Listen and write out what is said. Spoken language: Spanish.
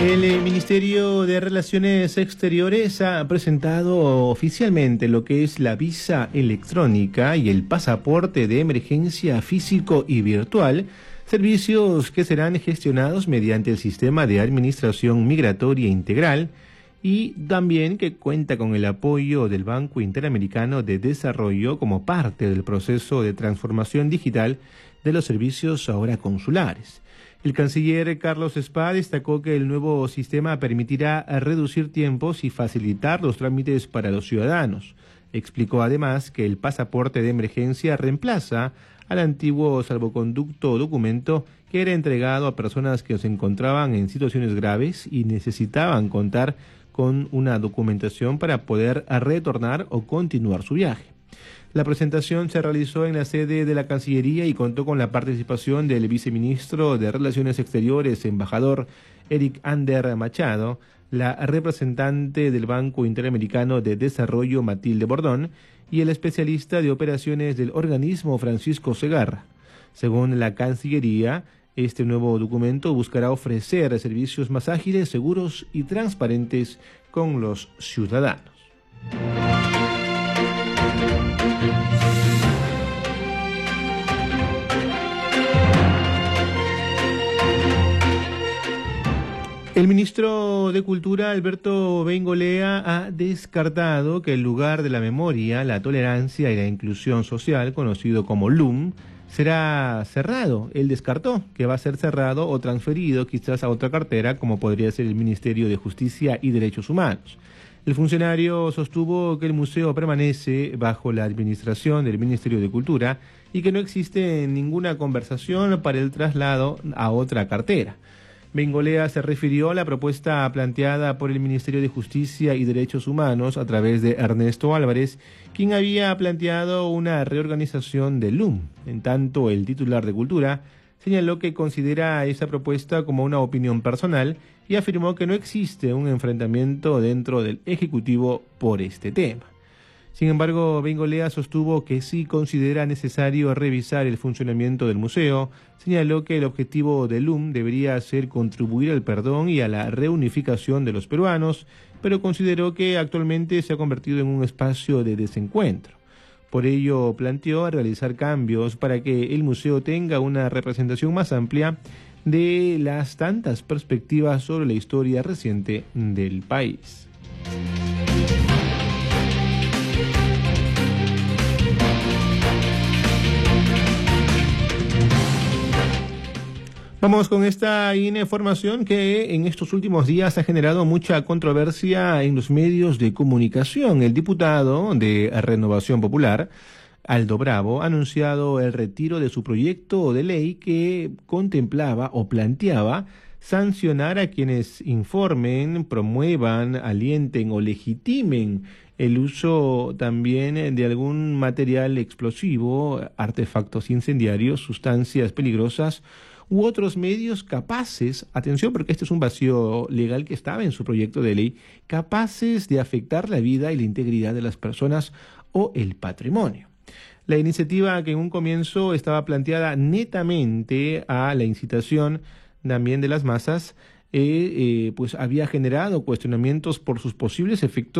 El Ministerio de Relaciones Exteriores ha presentado oficialmente lo que es la visa electrónica y el pasaporte de emergencia físico y virtual, servicios que serán gestionados mediante el Sistema de Administración Migratoria Integral y también que cuenta con el apoyo del Banco Interamericano de Desarrollo como parte del proceso de transformación digital de los servicios ahora consulares. El canciller Carlos Spa destacó que el nuevo sistema permitirá reducir tiempos y facilitar los trámites para los ciudadanos. Explicó además que el pasaporte de emergencia reemplaza al antiguo salvoconducto o documento que era entregado a personas que se encontraban en situaciones graves y necesitaban contar con una documentación para poder retornar o continuar su viaje. La presentación se realizó en la sede de la Cancillería y contó con la participación del viceministro de Relaciones Exteriores, embajador Eric Ander Machado, la representante del Banco Interamericano de Desarrollo Matilde Bordón y el especialista de operaciones del organismo Francisco Segarra. Según la Cancillería, este nuevo documento buscará ofrecer servicios más ágiles, seguros y transparentes con los ciudadanos. El ministro de Cultura, Alberto Bengolea, ha descartado que el lugar de la memoria, la tolerancia y la inclusión social, conocido como LUM, será cerrado. Él descartó que va a ser cerrado o transferido quizás a otra cartera, como podría ser el Ministerio de Justicia y Derechos Humanos. El funcionario sostuvo que el museo permanece bajo la administración del Ministerio de Cultura y que no existe ninguna conversación para el traslado a otra cartera. Bengolea se refirió a la propuesta planteada por el Ministerio de Justicia y Derechos Humanos a través de Ernesto Álvarez, quien había planteado una reorganización del LUM. En tanto, el titular de Cultura señaló que considera esa propuesta como una opinión personal y afirmó que no existe un enfrentamiento dentro del Ejecutivo por este tema. Sin embargo, Bengolea sostuvo que sí considera necesario revisar el funcionamiento del museo, señaló que el objetivo del LUM debería ser contribuir al perdón y a la reunificación de los peruanos, pero consideró que actualmente se ha convertido en un espacio de desencuentro. Por ello, planteó realizar cambios para que el museo tenga una representación más amplia de las tantas perspectivas sobre la historia reciente del país. Vamos con esta información que en estos últimos días ha generado mucha controversia en los medios de comunicación. El diputado de Renovación Popular, Aldo Bravo, ha anunciado el retiro de su proyecto de ley que contemplaba o planteaba sancionar a quienes informen, promuevan, alienten o legitimen el uso también de algún material explosivo, artefactos incendiarios, sustancias peligrosas u otros medios capaces, atención porque este es un vacío legal que estaba en su proyecto de ley, capaces de afectar la vida y la integridad de las personas o el patrimonio. La iniciativa, que en un comienzo estaba planteada netamente a la incitación también de las masas, pues había generado cuestionamientos por sus posibles efectos